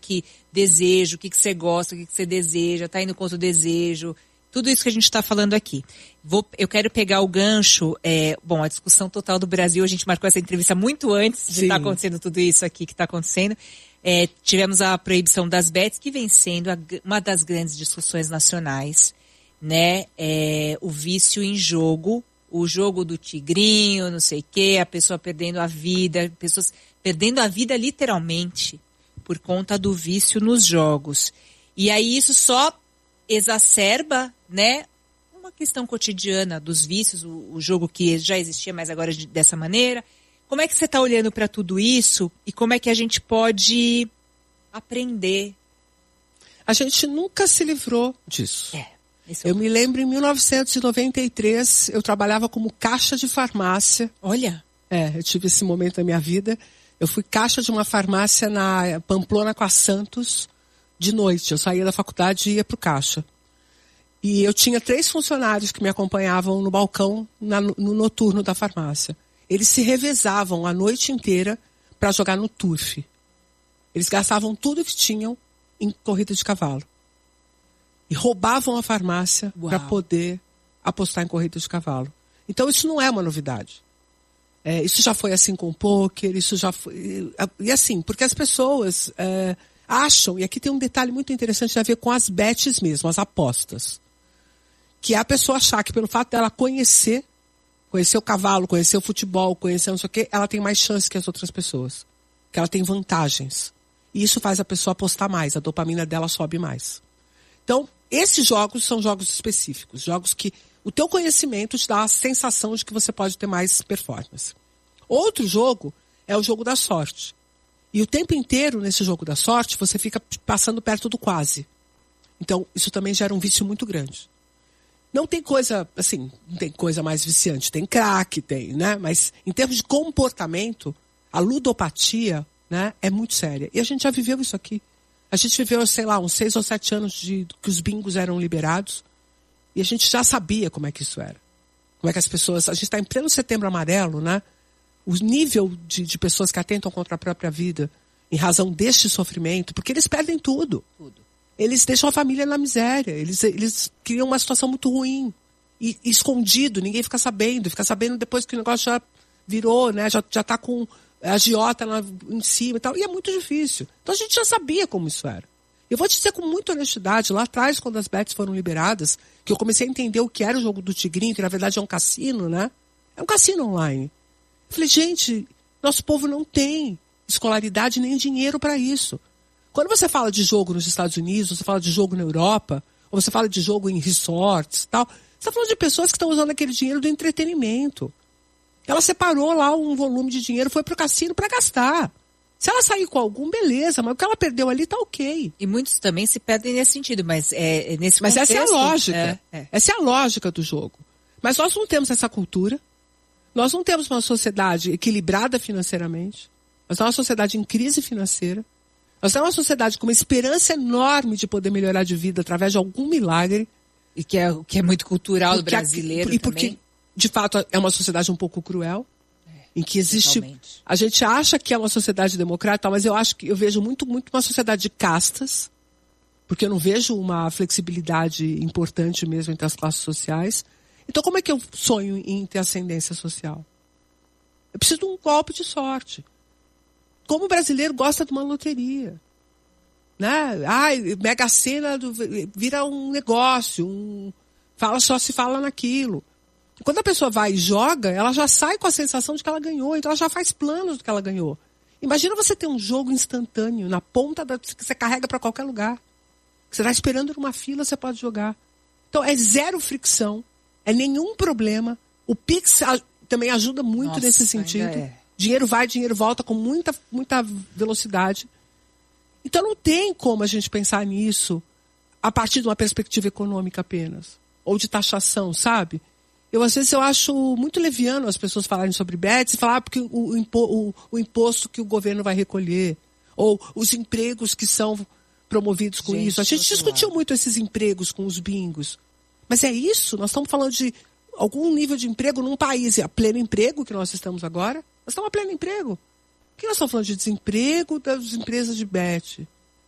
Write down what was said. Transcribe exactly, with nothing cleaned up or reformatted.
que desejo, o que, que você gosta, o que, que você deseja, tá indo contra o desejo. Tudo isso que a gente está falando aqui. Vou, eu quero pegar o gancho, é, bom, a discussão total do Brasil, a gente marcou essa entrevista muito antes de estar tá acontecendo tudo isso aqui que está acontecendo. É, tivemos a proibição das bets, que vem sendo a, uma das grandes discussões nacionais, né? É, o vício em jogo, o jogo do tigrinho, não sei o quê, a pessoa perdendo a vida, pessoas perdendo a vida literalmente por conta do vício nos jogos. E aí isso só exacerba, né, uma questão cotidiana dos vícios, o, o jogo que já existia, mas agora de, dessa maneira. Como é que você está olhando para tudo isso e como é que a gente pode aprender? A gente nunca se livrou disso. É, esse é eu o... me lembro, em mil novecentos e noventa e três, eu trabalhava como caixa de farmácia. Olha! É, eu tive esse momento da minha vida. Eu fui caixa de uma farmácia na Pamplona com a Santos, de noite. Eu saía da faculdade e ia pro caixa. E eu tinha três funcionários que me acompanhavam no balcão, na, no noturno da farmácia. Eles se revezavam a noite inteira para jogar no turf. Eles gastavam tudo que tinham em corrida de cavalo. E roubavam a farmácia para poder apostar em corrida de cavalo. Então isso não é uma novidade. É, isso já foi assim com o pôquer, isso já foi... E assim, porque as pessoas... É, acham, e aqui tem um detalhe muito interessante a ver com as bets mesmo, as apostas. Que é a pessoa achar que pelo fato dela conhecer, conhecer o cavalo, conhecer o futebol, conhecer não sei o quê, ela tem mais chance que as outras pessoas. Que ela tem vantagens. E isso faz a pessoa apostar mais, a dopamina dela sobe mais. Então, esses jogos são jogos específicos, jogos que o teu conhecimento te dá a sensação de que você pode ter mais performance. Outro jogo é o jogo da sorte. E o tempo inteiro, nesse jogo da sorte, você fica passando perto do quase. Então, isso também gera um vício muito grande. Não tem coisa, assim, não tem coisa mais viciante. Tem crack, tem, né? Mas, em termos de comportamento, a ludopatia, né, é muito séria. E a gente já viveu isso aqui. A gente viveu, sei lá, uns seis ou sete anos de que os bingos eram liberados. E a gente já sabia como é que isso era. Como é que as pessoas... A gente está em pleno Setembro Amarelo, né? O nível de, de pessoas que atentam contra a própria vida em razão deste sofrimento, porque eles perdem tudo. tudo. Eles deixam a família na miséria, eles, eles criam uma situação muito ruim. E, e escondido, ninguém fica sabendo. Fica sabendo depois que o negócio já virou, né? Já, já tá com a agiota lá em cima e tal. E é muito difícil. Então a gente já sabia como isso era. Eu vou te dizer com muita honestidade, lá atrás, quando as bets foram liberadas, que eu comecei a entender o que era o jogo do tigrinho, que na verdade é um cassino, né? É um cassino online. Eu falei, gente, nosso povo não tem escolaridade nem dinheiro para isso. Quando você fala de jogo nos Estados Unidos, você fala de jogo na Europa, ou você fala de jogo em resorts e tal, você está falando de pessoas que estão usando aquele dinheiro do entretenimento. Ela separou lá um volume de dinheiro, foi pro cassino para gastar. Se ela sair com algum, beleza, mas o que ela perdeu ali tá ok. E muitos também se perdem nesse sentido, mas é, é nesse Mas contexto... essa é a lógica. É, é. Essa é a lógica do jogo. Mas nós não temos essa cultura. Nós não temos uma sociedade equilibrada financeiramente. Nós temos uma sociedade em crise financeira. Nós temos uma sociedade com uma esperança enorme de poder melhorar de vida através de algum milagre. E que é, que é muito cultural do Porque a- brasileiro E porque, também. de fato, é uma sociedade um pouco cruel. Em que existe... Totalmente. A gente acha que é uma sociedade democrática, mas eu acho que eu vejo muito, muito uma sociedade de castas. Porque eu não vejo uma flexibilidade importante mesmo entre as classes sociais. Então, como é que eu sonho em ter ascendência social? Eu preciso de um golpe de sorte. Como o brasileiro gosta de uma loteria. Né? Ai, Mega Sena do, vira um negócio. Um, fala, só se fala naquilo. Quando a pessoa vai e joga, ela já sai com a sensação de que ela ganhou. Então, ela já faz planos do que ela ganhou. Imagina você ter um jogo instantâneo na ponta da, que você carrega para qualquer lugar. Você está esperando numa fila, você pode jogar. Então, é zero fricção. É nenhum problema. O Pix a, também ajuda muito Nossa, nesse sentido. é. Dinheiro vai, dinheiro volta com muita, muita velocidade. Então não tem como a gente pensar nisso a partir de uma perspectiva econômica apenas. Ou de taxação, sabe? Eu, às vezes, eu acho muito leviano as pessoas falarem sobre bets e falar ah, porque o, o, impo, o, o imposto que o governo vai recolher. Ou os empregos que são promovidos com Gente, isso. A gente discutiu lado. muito esses empregos com os bingos. Mas é isso? Nós estamos falando de algum nível de emprego num país. É a pleno emprego que nós estamos agora? Nós estamos a pleno emprego. Por que nós estamos falando de desemprego das empresas de bet?